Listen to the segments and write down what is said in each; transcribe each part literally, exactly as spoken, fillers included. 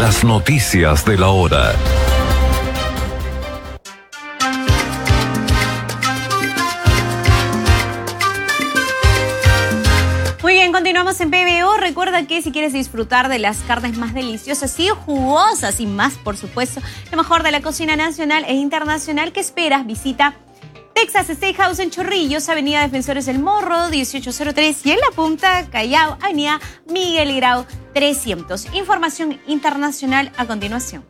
Las noticias de la hora. Muy bien, continuamos en P B O. Recuerda que si quieres disfrutar de las carnes más deliciosas y jugosas y más, por supuesto, lo mejor de la cocina nacional e internacional, ¿qué esperas? Visita Texas Steakhouse en Chorrillos, Avenida Defensores del Morro, dieciocho cero tres, y en La Punta, Callao, Avenida Miguel Grau, trescientos. Información internacional a continuación.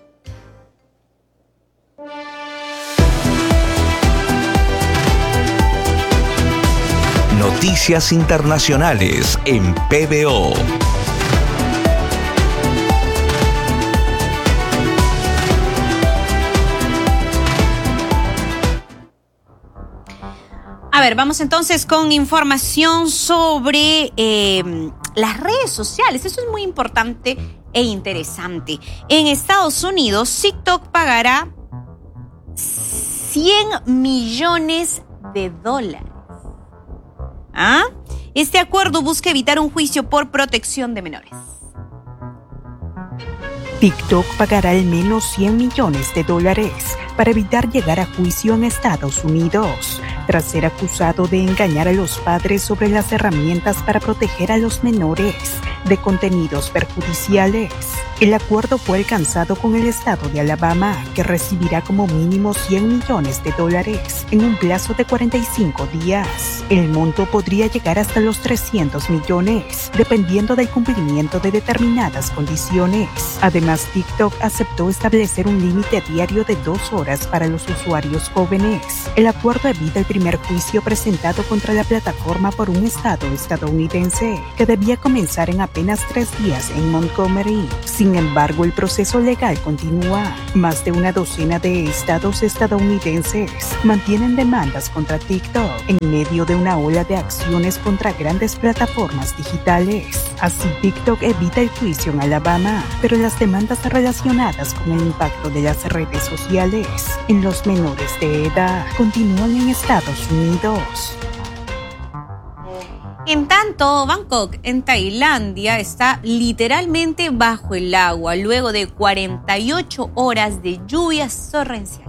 Noticias internacionales en P B O. A ver, vamos entonces con información sobre eh, las redes sociales. Eso es muy importante e interesante. En Estados Unidos, TikTok pagará cien millones de dólares. ¿Ah? Este acuerdo busca evitar un juicio por protección de menores. TikTok pagará al menos cien millones de dólares para evitar llegar a juicio en Estados Unidos, tras ser acusado de engañar a los padres sobre las herramientas para proteger a los menores de contenidos perjudiciales. El acuerdo fue alcanzado con el estado de Alabama, que recibirá como mínimo cien millones de dólares en un plazo de cuarenta y cinco días. El monto podría llegar hasta los trescientos millones, dependiendo del cumplimiento de determinadas condiciones. Además, TikTok aceptó establecer un límite diario de dos horas para los usuarios jóvenes. El acuerdo evita el primer juicio presentado contra la plataforma por un estado estadounidense, que debía comenzar en apenas tres días en Montgomery. Sin embargo, el proceso legal continúa. Más de una docena de estados estadounidenses mantienen demandas contra TikTok en medio de una ola de acciones contra grandes plataformas digitales. Así, TikTok evita el juicio en Alabama, pero las demandas relacionadas con el impacto de las redes sociales en los menores de edad continúan en Estados Unidos. En tanto, Bangkok, en Tailandia, está literalmente bajo el agua luego de cuarenta y ocho horas de lluvias torrenciales.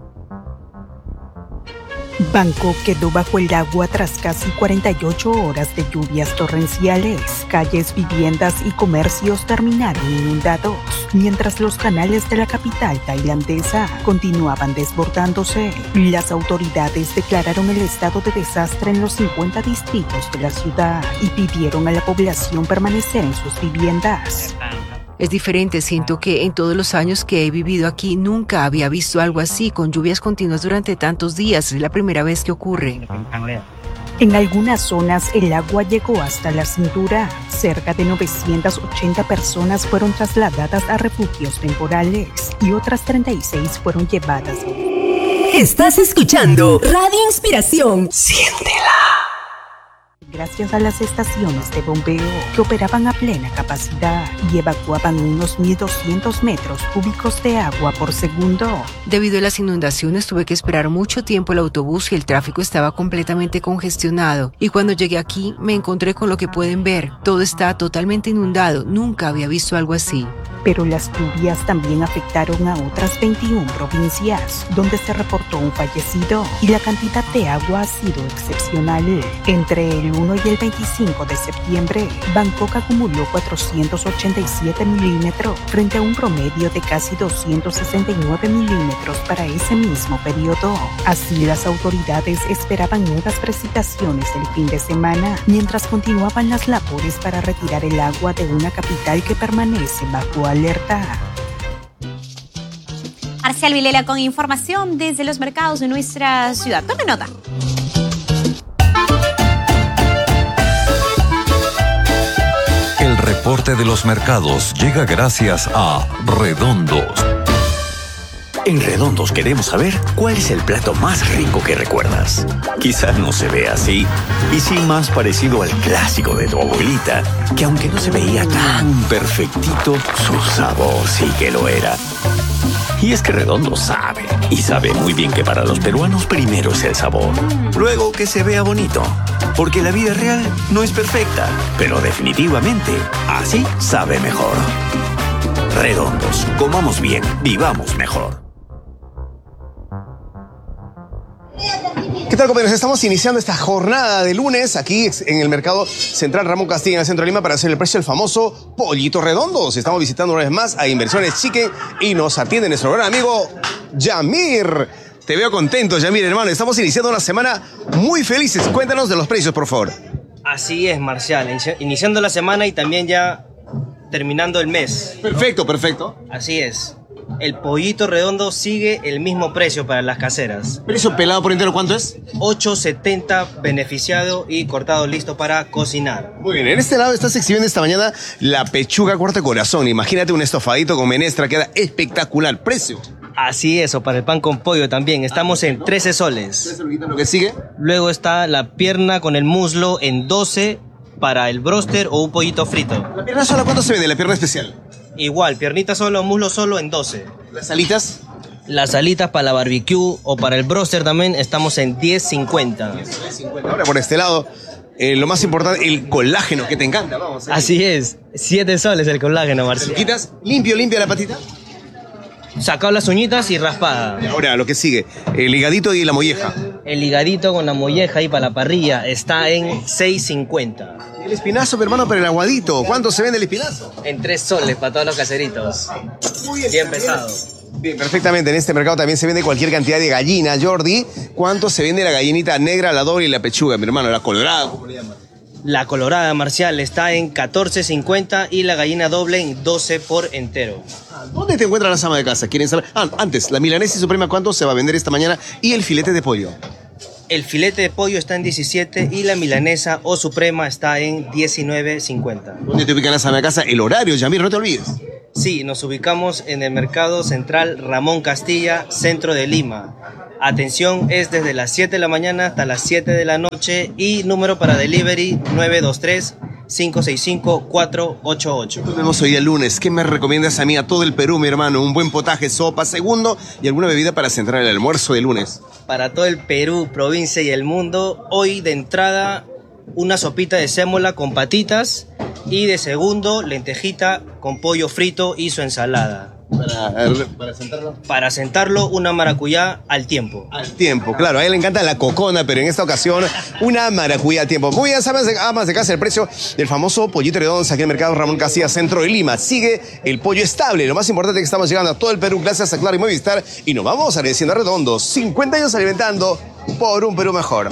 Bangkok quedó bajo el agua tras casi cuarenta y ocho horas de lluvias torrenciales. Calles, viviendas y comercios terminaron inundados, mientras los canales de la capital tailandesa continuaban desbordándose. Las autoridades declararon el estado de desastre en los cincuenta distritos de la ciudad y pidieron a la población permanecer en sus viviendas. Es diferente, siento que en todos los años que he vivido aquí nunca había visto algo así, con lluvias continuas durante tantos días. Es la primera vez que ocurre. En algunas zonas el agua llegó hasta la cintura. Cerca de novecientas ochenta personas fueron trasladadas a refugios temporales y otras treinta y seis fueron llevadas. Estás escuchando Radio Inspiración. Siéntela. Gracias a las estaciones de bombeo que operaban a plena capacidad y evacuaban unos mil doscientos metros cúbicos de agua por segundo. Debido a las inundaciones tuve que esperar mucho tiempo el autobús y el tráfico estaba completamente congestionado. Y cuando llegué aquí me encontré con lo que pueden ver. Todo está totalmente inundado. Nunca había visto algo así. Pero las lluvias también afectaron a otras veintiuna provincias, donde se reportó un fallecido y la cantidad de agua ha sido excepcional. Entre el uno y el veinticinco de septiembre, Bangkok acumuló cuatrocientos ochenta y siete milímetros frente a un promedio de casi doscientos sesenta y nueve milímetros para ese mismo periodo. Así, las autoridades esperaban nuevas precipitaciones el fin de semana, mientras continuaban las labores para retirar el agua de una capital que permanece bajo alerta. Marcial Vilela con información desde los mercados de nuestra ciudad. Tome nota. El reporte de los mercados llega gracias a Redondos. En Redondos queremos saber cuál es el plato más rico que recuerdas. Quizás no se ve así, y sí más parecido al clásico de tu abuelita, que aunque no se veía tan perfectito, su sabor sí que lo era. Y es que Redondo sabe, y sabe muy bien que para los peruanos primero es el sabor, luego que se vea bonito, porque la vida real no es perfecta, pero definitivamente así sabe mejor. Redondos, comamos bien, vivamos mejor. ¿Qué tal, compañeros? Estamos iniciando esta jornada de lunes aquí en el Mercado Central Ramón Castilla, en el centro de Lima, para hacer el precio del famoso Pollito Redondos. Estamos visitando una vez más a Inversiones Chicken y nos atiende nuestro gran amigo Yamir. Te veo contento, Yamir, hermano. Estamos iniciando una semana muy felices. Cuéntanos de los precios, por favor. Así es, Marcial. Iniciando la semana y también ya terminando el mes. Perfecto, perfecto. Así es. El pollito redondo sigue el mismo precio para las caseras. ¿Precio pelado por entero cuánto es? ocho setenta beneficiado y cortado listo para cocinar. Muy bien, en este lado estás exhibiendo esta mañana la pechuga corte corazón. Imagínate un estofadito con menestra, queda espectacular. ¿Precio? Así es, o para el pan con pollo también. Estamos en trece soles. ¿trece lo que sigue? Luego está la pierna con el muslo en doce para el bróster o un pollito frito. ¿La pierna sola cuánto se vende? ¿La pierna especial? Igual, piernita solo, muslo solo en doce. ¿Las alitas? Las alitas para la barbecue o para el bróster también estamos en diez cincuenta. Ahora por este lado, eh, lo más importante, el colágeno que te encanta. Vamos. Así es, siete soles el colágeno, Marcelo. ¿Quitas limpio, limpia la patita? Sacado las uñitas y raspada. Ahora, lo que sigue, el higadito y la molleja. El higadito con la molleja y para la parrilla está en seis cincuenta. El espinazo, mi hermano, para el aguadito. ¿Cuánto se vende el espinazo? En tres soles para todos los caseritos. Muy bien, bien pesado. Bien, perfectamente. En este mercado también se vende cualquier cantidad de gallina, Jordi. ¿Cuánto se vende la gallinita negra, la doble y la pechuga, mi hermano? La colorada, ¿cómo le llaman? La colorada, Marcial, está en catorce cincuenta y la gallina doble en doce por entero. ¿Dónde te encuentras las amas de casa? ¿Quieren saber? Ah, antes, la milanesa y suprema, ¿cuánto se va a vender esta mañana? Y el filete de pollo. El filete de pollo está en diecisiete y la milanesa o suprema está en diecinueve cincuenta. ¿Dónde te ubican las amas de casa? El horario, Yamir, no te olvides. Sí, nos ubicamos en el Mercado Central Ramón Castilla, centro de Lima. Atención, es desde las siete de la mañana hasta las siete de la noche y número para delivery nueve dos tres, cinco seis cinco, cuatro ocho ocho. Nos vemos hoy el lunes. ¿Qué me recomiendas a mí, a todo el Perú, mi hermano? Un buen potaje, sopa, segundo y alguna bebida para centrar el almuerzo de lunes. Para todo el Perú, provincia y el mundo, hoy de entrada una sopita de sémola con patitas y de segundo lentejita con pollo frito y su ensalada. Para, para sentarlo. Para sentarlo, una maracuyá al tiempo. Al tiempo, claro. A él le encanta la cocona, pero en esta ocasión, una maracuyá al tiempo. Muy bien, amas de, amas de casa, el precio del famoso pollito redondo aquí en el Mercado Ramón Castilla, centro de Lima. Sigue el pollo estable. Lo más importante es que estamos llegando a todo el Perú, gracias a Claro y Movistar. Y nos vamos agradeciendo a Redondos. cincuenta años alimentando por un Perú mejor.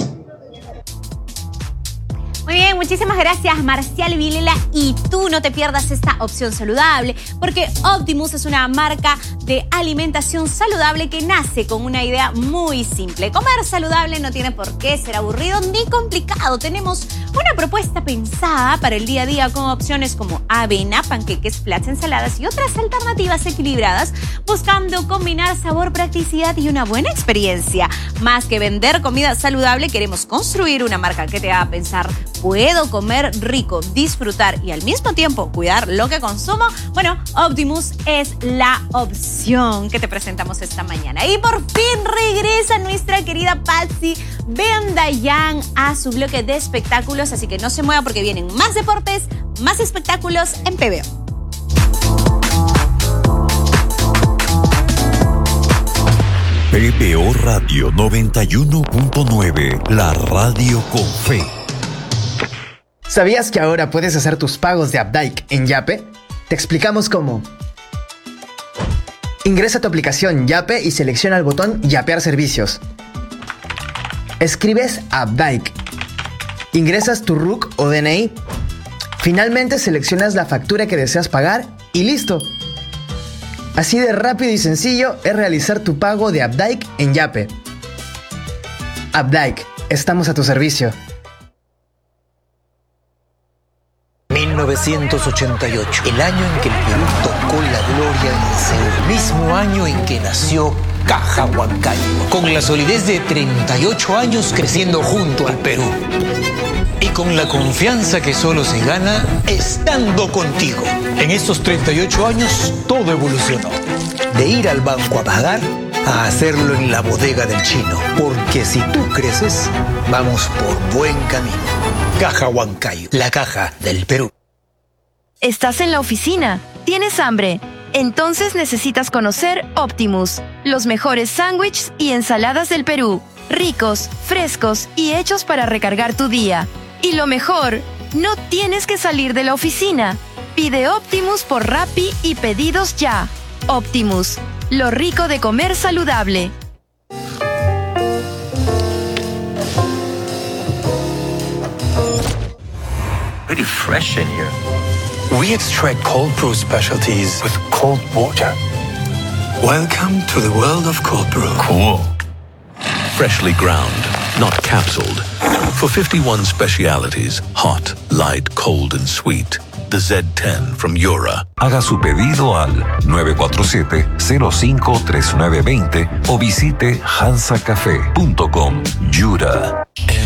Muy bien, muchísimas gracias, Marcial Vilela. Y tú no te pierdas esta opción saludable, porque Optimus es una marca de alimentación saludable que nace con una idea muy simple. Comer saludable no tiene por qué ser aburrido ni complicado. Tenemos una propuesta pensada para el día a día con opciones como avena, panqueques, flats, ensaladas y otras alternativas equilibradas, buscando combinar sabor, practicidad y una buena experiencia. Más que vender comida saludable, queremos construir una marca que te haga pensar: ¿puedo comer rico, disfrutar y al mismo tiempo cuidar lo que consumo? Bueno, Optimus es la opción que te presentamos esta mañana. Y por fin regresa nuestra querida Patsy Bendayan a su bloque de espectáculos, así que no se mueva porque vienen más deportes, más espectáculos en P B O. P B O Radio noventa y uno punto nueve, la radio con fe. ¿Sabías que ahora puedes hacer tus pagos de Updike en Yape? Te explicamos cómo. Ingresa a tu aplicación Yape y selecciona el botón Yapear servicios. Escribes Updike. Ingresas tu R U C o D N I. Finalmente seleccionas la factura que deseas pagar y listo. Así de rápido y sencillo es realizar tu pago de Updike en Yape. Updike, estamos a tu servicio. mil novecientos ochenta y ocho, el año en que el Perú tocó la gloria en Seúl, mismo año en que nació Caja Huancayo, con la solidez de treinta y ocho años creciendo junto al Perú. Y con la confianza que solo se gana estando contigo. En estos treinta y ocho años todo evolucionó. De ir al banco a pagar a hacerlo en la bodega del chino. Porque si tú creces, vamos por buen camino. Caja Huancayo, la caja del Perú. Estás en la oficina, tienes hambre, Entonces necesitas conocer Optimus, los mejores sándwiches y ensaladas del Perú, ricos, frescos y hechos para recargar tu día. Y lo mejor, no tienes que salir de la oficina. Pide Optimus por Rappi y pedidos ya. Optimus, lo rico de comer saludable. Very fresh in here. We extract cold brew specialties with cold water. Welcome to the world of cold brew. Cool. Freshly ground, not capsuled. For fifty-one specialities, hot, light, cold and sweet. The Z ten from Yura. Haga su pedido al nueve cuatro siete, cero cinco tres nueve dos cero o visite hansa café punto com. Yura.